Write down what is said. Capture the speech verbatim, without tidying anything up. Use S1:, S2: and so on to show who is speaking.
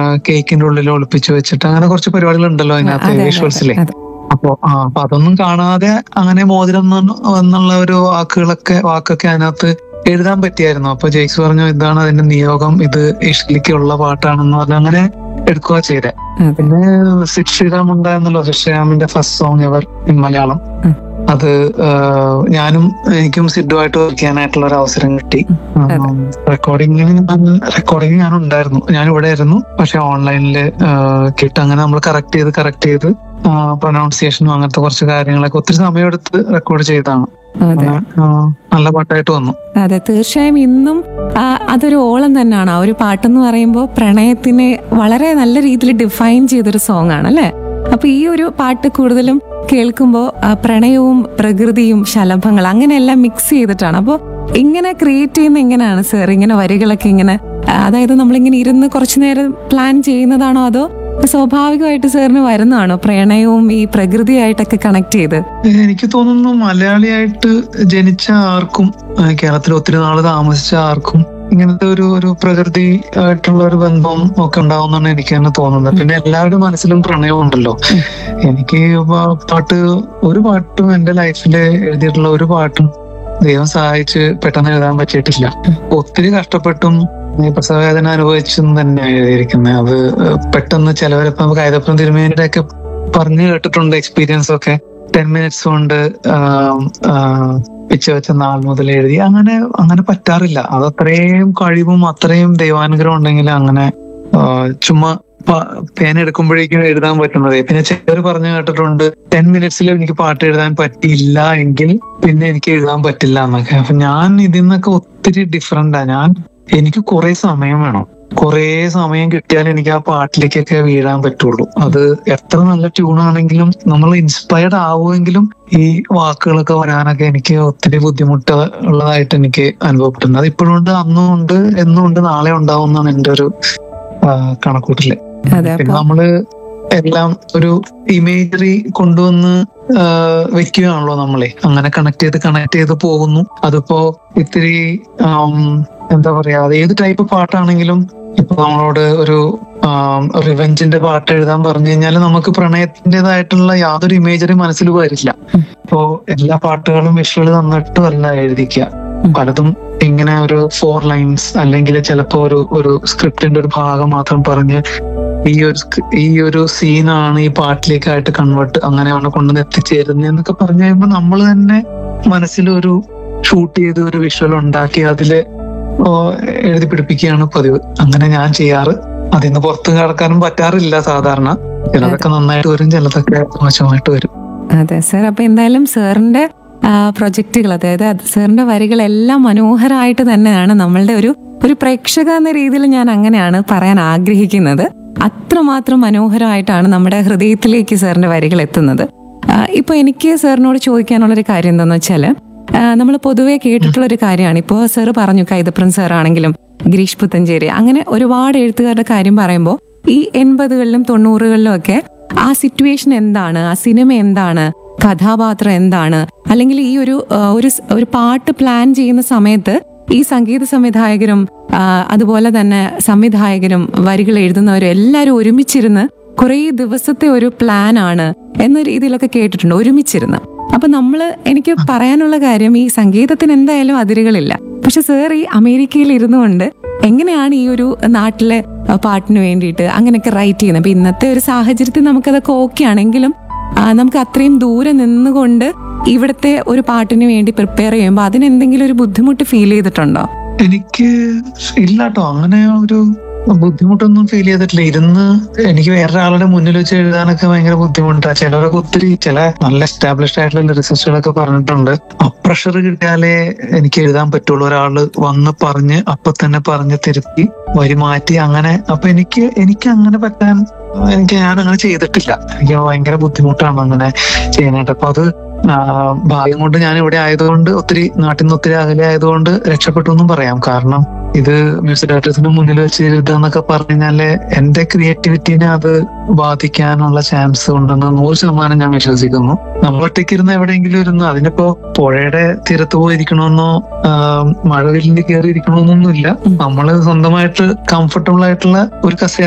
S1: കേക്കിന്റെ ഉള്ളിൽ ഒളിപ്പിച്ചു വെച്ചിട്ട് അങ്ങനെ കുറച്ച് പരിപാടികൾ ഉണ്ടല്ലോ അതിനകത്ത്
S2: അതെ അതെ
S1: വിഷ്വൽസിലെ.
S2: അതെ
S1: അപ്പൊ ആ അപ്പൊ അതൊന്നും കാണാതെ അങ്ങനെ മോതിരം എന്ന് എന്നുള്ള ഒരു വാക്കുകളൊക്കെ വാക്കൊക്കെ അതിനകത്ത് എഴുതാൻ പറ്റിയായിരുന്നു. അപ്പൊ ജെയ്സ് പറഞ്ഞു ഇതാണ് അതിന്റെ നിയോഗം, ഇത് ഇഷ്ലിക്കുള്ള പാട്ടാണെന്ന് പറഞ്ഞ് അങ്ങനെ എടുക്കുക ചെയ്തേ.
S2: അതെ.
S1: പിന്നെ സിദ് ശ്രീറാം ഉണ്ടായിരുന്നല്ലോ, Sid ശ്രീറാമിന്റെ first song ever in Malayalam.
S2: ഉം.
S1: അത് ആഹ്, ഞാനും എനിക്കും സിദ്ധുമായിട്ട് വർക്ക് ചെയ്യാനായിട്ടുള്ള ഒരു അവസരം കിട്ടി. റെക്കോർഡിംഗ് റെക്കോർഡിംഗ് ഞാൻ ഉണ്ടായിരുന്നു, ഞാൻ ഇവിടെ ആയിരുന്നു. പക്ഷെ ഓൺലൈനില് കിട്ടും. അങ്ങനെ നമ്മൾ കറക്റ്റ് ചെയ്ത് കറക്റ്റ് ചെയ്ത് പ്രൊനൗൺസിയേഷനും അങ്ങനത്തെ കുറച്ച് കാര്യങ്ങളൊക്കെ ഒത്തിരി സമയമെടുത്ത് റെക്കോർഡ് ചെയ്താണ്.
S2: അതെ
S1: അങ്ങനെ, ആ, നല്ല പാട്ടായിട്ട് വന്നു.
S2: അതെ തീർച്ചയായും ഇന്നും ആ, അതൊരു ഓളം തന്നെയാണ്. ആ ഒരു പാട്ടെന്ന് പറയുമ്പോൾ പ്രണയത്തിനെ വളരെ നല്ല രീതിയിൽ ഡിഫൈൻ ചെയ്തൊരു സോങ് ആണ് അല്ലെ. അപ്പൊ ഈ ഒരു പാട്ട് കൂടുതലും കേൾക്കുമ്പോൾ പ്രണയവും പ്രകൃതിയും ശലഭങ്ങൾ അങ്ങനെയെല്ലാം മിക്സ് ചെയ്തിട്ടാണ്. അപ്പോൾ ഇങ്ങനെ ക്രിയേറ്റ് ചെയ്യുന്ന എങ്ങനെയാണ് സർ ഇങ്ങനെ വരികളൊക്കെ ഇങ്ങനെ ആ, അതായത് നമ്മളിങ്ങനെ ഇരുന്ന് കുറച്ചു നേരം പ്ലാൻ ചെയ്യുന്നതാണോ അതോ സ്വാഭാവികമായിട്ട് സാറിന് വരുന്നതാണോ പ്രണയവും ഈ പ്രകൃതിയായിട്ടൊക്കെ കണക്ട് ചെയ്ത്?
S1: എനിക്ക് തോന്നുന്നു മലയാളിയായിട്ട് ജനിച്ച ആർക്കും ആ, കേരളത്തിൽ ഒത്തിരി നാള് താമസിച്ച ആർക്കും ഇങ്ങനത്തെ ഒരു ഒരു പ്രകൃതി ആയിട്ടുള്ള ഒരു ബന്ധം ഒക്കെ ഉണ്ടാവുമെന്നാണ് എനിക്ക് തന്നെ തോന്നുന്നത്. പിന്നെ എല്ലാവരുടെ മനസ്സിലും പ്രണയം ഉണ്ടല്ലോ. എനിക്ക് പ- പാട്ട് ഒരു പാട്ടും എന്റെ ലൈഫിൽ എഴുതിയിട്ടുള്ള ഒരു പാട്ടും ദൈവം സഹായിച്ച് പെട്ടെന്ന് എഴുതാൻ പറ്റിയിട്ടില്ല. ഒത്തിരി കഷ്ടപ്പെട്ടും ഈ പ്രസവവേദന അനുഭവിച്ചും തന്നെ എഴുതിയിരിക്കുന്നത്. അത് പെട്ടെന്ന് ചിലവരിപ്പം നമുക്ക് കൈതപ്പുറം തിരുമേനിയുടെ ഒക്കെ പറഞ്ഞു കേട്ടിട്ടുണ്ട് എക്സ്പീരിയൻസ് ഒക്കെ. ടെൻ മിനിറ്റ്സ് കൊണ്ട് ആം, ആ, പിച്ച വെച്ച നാൾ മുതൽ എഴുതി. അങ്ങനെ അങ്ങനെ പറ്റാറില്ല. അത് അത്രയും കഴിവും അത്രയും ദൈവാനുഗ്രഹം ഉണ്ടെങ്കിൽ അങ്ങനെ ആ, ചുമ്മാ പേന എടുക്കുമ്പോഴേക്കും എഴുതാൻ പറ്റുന്നത്. പിന്നെ ചിലർ പറഞ്ഞു കേട്ടിട്ടുണ്ട് ടെൻ മിനിറ്റ്സിൽ എനിക്ക് പാട്ട് എഴുതാൻ പറ്റിയില്ല എങ്കിൽ പിന്നെ എനിക്ക് എഴുതാൻ പറ്റില്ല എന്നൊക്കെ. അപ്പൊ ഞാൻ ഇതിൽ നിന്നൊക്കെ ഒത്തിരി ഡിഫറെന്റാ. ഞാൻ എനിക്ക് കുറെ സമയം വേണം. കുറെ സമയം കിട്ടിയാൽ എനിക്ക് ആ പാട്ടിലേക്കൊക്കെ വീഴാൻ പറ്റുള്ളൂ. അത് എത്ര നല്ല ട്യൂണാണെങ്കിലും നമ്മൾ ഇൻസ്പയർഡ് ആവുമെങ്കിലും ഈ വാക്കുകളൊക്കെ വരാനൊക്കെ എനിക്ക് ഒത്തിരി ബുദ്ധിമുട്ട് ഉള്ളതായിട്ട് എനിക്ക് അനുഭവപ്പെടുന്നത്. അത് ഇപ്പോഴും ഉണ്ട്, അന്നും ഉണ്ട്, എന്നും ഉണ്ട്, നാളെ ഉണ്ടാവും എന്നാണ് എന്റെ ഒരു ആ, കണക്കൂട്ടില്.
S2: അതെ
S1: പിന്നെ
S2: അപ്പൊ
S1: നമ്മള് എല്ലാം ഒരു ഇമേജറി കൊണ്ടുവന്ന് ആ, വെക്കുകയാണല്ലോ നമ്മളെ. അങ്ങനെ കണക്ട് ചെയ്ത് കണക്ട് ചെയ്ത് പോകുന്നു. അതിപ്പോ ഇത്തിരി ആം, എന്താ പറയാ, അത് ഏത് ടൈപ്പ് പാട്ടാണെങ്കിലും ഇപ്പൊ നമ്മളോട് ഒരു റിവെഞ്ചിന്റെ പാട്ട് എഴുതാൻ പറഞ്ഞു കഴിഞ്ഞാൽ നമുക്ക് പ്രണയത്തിൻ്റെതായിട്ടുള്ള യാതൊരു ഇമേജറി മനസ്സിൽ വരില്ല. ഇപ്പോ എല്ലാ പാട്ടുകളും വിഷ്വൽ തന്നിട്ടും അല്ല എഴുതിക്കുക. പലതും ഇങ്ങനെ ഒരു ഫോർ ലൈൻസ് അല്ലെങ്കിൽ ചിലപ്പോ ഒരു ഒരു സ്ക്രിപ്റ്റിന്റെ ഒരു ഭാഗം മാത്രം പറഞ്ഞ് ഈ ഒരു സ്ക്രി- ഈ ഒരു സീനാണ് ഈ പാട്ടിലേക്കായിട്ട് കൺവേർട്ട് അങ്ങനെയാണ് കൊണ്ടുവന്ന് എത്തിച്ചേരുന്നത് എന്നൊക്കെ പറഞ്ഞു കഴിയുമ്പോൾ നമ്മൾ തന്നെ മനസ്സിലൊരു ഷൂട്ട് ചെയ്ത് ഒരു വിഷ്വൽ ഉണ്ടാക്കി അതില് ഓ, എഴുതി പിടിപ്പിക്കുകയാണ് പതിവ്. അങ്ങനെ ഞാൻ ചെയ്യാറ്. അതിന്ന് പുറത്ത് കടക്കാനും പറ്റാറില്ല സാധാരണ. ചിലതൊക്കെ നന്നായിട്ട് വരും, ചിലതൊക്കെ മോശമായിട്ട് വരും.
S2: അതെ സർ. അപ്പൊ എന്തായാലും സാറിന്റെ പ്രൊജക്റ്റുകൾ അതായത് അത് സാറിന്റെ വരികളെല്ലാം മനോഹരമായിട്ട് തന്നെയാണ് നമ്മളുടെ ഒരു ഒരു പ്രേക്ഷക എന്ന രീതിയിൽ ഞാൻ അങ്ങനെയാണ് പറയാൻ ആഗ്രഹിക്കുന്നത്. അത്രമാത്രം മനോഹരമായിട്ടാണ് നമ്മുടെ ഹൃദയത്തിലേക്ക് സാറിന്റെ വരികൾ എത്തുന്നത്. ആ, ഇപ്പൊ എനിക്ക് സാറിനോട് ചോദിക്കാനുള്ളൊരു കാര്യം എന്താന്ന് വെച്ചാല് നമ്മൾ പൊതുവെ കേട്ടിട്ടുള്ള ഒരു കാര്യമാണ്. ഇപ്പോൾ സാർ പറഞ്ഞു കൈതപ്രൻ സാർ ആണെങ്കിലും ഗിരീഷ് പുത്തഞ്ചേരി അങ്ങനെ ഒരുപാട് എഴുത്തുകാരുടെ കാര്യം പറയുമ്പോൾ ഈ എൺപതുകളിലും തൊണ്ണൂറുകളിലും ഒക്കെ ആ സിറ്റുവേഷൻ എന്താണ്, ആ സിനിമ എന്താണ്, കഥാപാത്രം എന്താണ്, അല്ലെങ്കിൽ ഈ ഒരു ആ, ഒരു സ്- ഒരു പാട്ട് പ്ലാൻ ചെയ്യുന്ന സമയത്ത് ഈ സംഗീത സംവിധായകരും ആ, അതുപോലെ തന്നെ സംവിധായകരും വരികൾ എഴുതുന്നവരും എല്ലാവരും ഒരുമിച്ചിരുന്ന് കുറേ ദിവസത്തെ ഒരു പ്ലാൻ ആണ് എന്ന രീതിയിലൊക്കെ കേട്ടിട്ടുണ്ട്, ഒരുമിച്ചിരുന്ന്. അപ്പൊ നമ്മള് എനിക്ക് പറയാനുള്ള കാര്യം ഈ സംഗീതത്തിന് എന്തായാലും അതിരുകളില്ല. പക്ഷെ സാർ ഈ അമേരിക്കയിൽ ഇരുന്നുകൊണ്ട് എങ്ങനെയാണ് ഈ ഒരു നാട്ടിലെ ആ, പാട്ടിന് വേണ്ടിയിട്ട് അങ്ങനെയൊക്കെ റൈറ്റ് ചെയ്യുന്നത്? അപ്പൊ ഇന്നത്തെ ഒരു സാഹചര്യത്തിൽ നമുക്കതൊക്കെ ഓക്കെ ആണെങ്കിലും ആ, നമുക്ക് അത്രയും ദൂരെ നിന്നുകൊണ്ട് ഇവിടുത്തെ ഒരു പാട്ടിന് വേണ്ടി പ്രിപ്പയർ ചെയ്യുമ്പോൾ അതിനെന്തെങ്കിലും ഒരു ബുദ്ധിമുട്ട് ഫീൽ ചെയ്തിട്ടുണ്ടോ?
S1: എനിക്ക് ഇല്ലാട്ടോ, അങ്ങനെ ഒരു ബുദ്ധിമുട്ടൊന്നും ഫീൽ ചെയ്തിട്ടില്ല. ഇരുന്ന് എനിക്ക് വേറൊരാളുടെ മുന്നിൽ വെച്ച് എഴുതാനൊക്കെ ഭയങ്കര ബുദ്ധിമുട്ടാണ്. ചിലരൊക്കെ ഒത്തിരി ചില നല്ല എസ്റ്റാബ്ലിഷ്ഡ് ആയിട്ടുള്ള ലിറിസിസ്റ്റുകളൊക്കെ പറഞ്ഞിട്ടുണ്ട് പ്രഷർ കിട്ടിയാലേ എനിക്ക് എഴുതാൻ പറ്റുള്ളൂ. ഒരാള് വന്ന് പറഞ്ഞ് അപ്പൊ തന്നെ പറഞ്ഞ് തിരുത്തി വരി മാറ്റി അങ്ങനെ. അപ്പൊ എനിക്ക് എനിക്ക് അങ്ങനെ പറ്റാൻ എനിക്ക് ഞാൻ അങ്ങനെ ചെയ്തിട്ടില്ല. എനിക്ക് ഭയങ്കര ബുദ്ധിമുട്ടാണ് അങ്ങനെ ചെയ്യാനായിട്ട്. അപ്പൊ അത് ആ, ഭാഗ്യം കൊണ്ട് ഞാൻ ഇവിടെ ആയതുകൊണ്ട് ഒത്തിരി നാട്ടിൽ നിന്ന് ഒത്തിരി അകലെ ആയതുകൊണ്ട് രക്ഷപ്പെട്ടു എന്നും പറയാം. കാരണം ഇത് മ്യൂസിക് ഡയറക്ടേഴ്സിന് മുന്നിൽ വെച്ച് എഴുതാന്നൊക്കെ പറഞ്ഞു കഴിഞ്ഞാല് എന്റെ ക്രിയേറ്റിവിറ്റിനെ അത് ബാധിക്കാനുള്ള ചാൻസ് ഉണ്ടെന്ന് നൂറ് ശതമാനം ഞാൻ വിശ്വസിക്കുന്നു. നമ്മൾ ഒറ്റയ്ക്ക് ഇരുന്ന് എവിടെയെങ്കിലും ഇരുന്ന് അതിനിപ്പോ പുഴയുടെ തീരത്ത് പോയിരിക്കണമെന്നോ മഴവില്ലിൽ കയറി ഇരിക്കണമെന്നൊന്നും ഇല്ല. നമ്മള് സ്വന്തമായിട്ട് കംഫർട്ടബിൾ ആയിട്ടുള്ള ഒരു കസേര